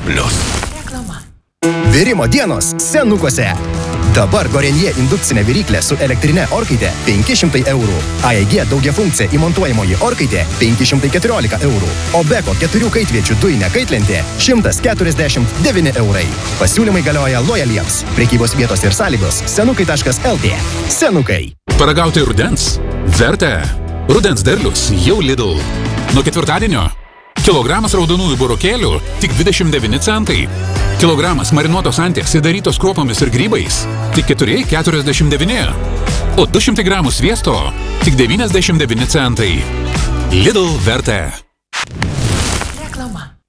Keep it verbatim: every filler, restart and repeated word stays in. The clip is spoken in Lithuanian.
plius. Virimo dienos Senukuose. Dabar Gorenje indukcinė viryklė su elektrinė orkaitė penki šimtai eurų. A E G daugiafunkcija įmontuojamoji orkaitė penki šimtai keturiolika eurų. O Beko keturių kaitviečių dujinė kaitlentė šimtas keturiasdešimt devyni eurai. Pasiūlymai galioja lojaliems. Prekybos vietos ir sąlygos senukai taškas el tė. Senukai. Paragauti rudens? Verta. Rudens derlius jau Lidl. Nuo ketvirtadienio kilogramas raudonųjų burokėlių tik dvidešimt devyni centai. Kilogramas marinuotos anties įdarytos kruopomis ir grybais tik keturi keturiasdešimt devyni. O du šimtai gramų sviesto tik devyniasdešimt devyni centai. Lidl verta.